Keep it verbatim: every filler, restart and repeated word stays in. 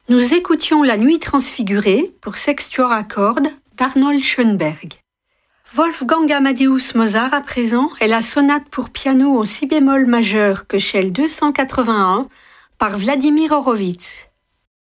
Nous écoutions la Nuit transfigurée pour sextuor à cordes d'Arnold Schönberg. Wolfgang Amadeus Mozart à présent est la sonate pour piano en si bémol majeur que Shell deux cent quatre-vingt-un par Vladimir Horowitz.